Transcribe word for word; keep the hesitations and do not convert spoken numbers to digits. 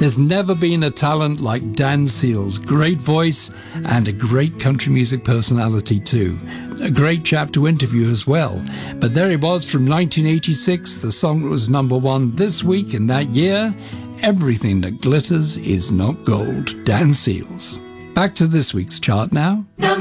There's never been a talent like Dan Seals. Great voice and a great country music personality too. A great chap to interview as well. But there he was from nineteen eighty-six, the song that was number one this week in that year. Everything that glitters is not gold. Dan Seals. Back to this week's chart now.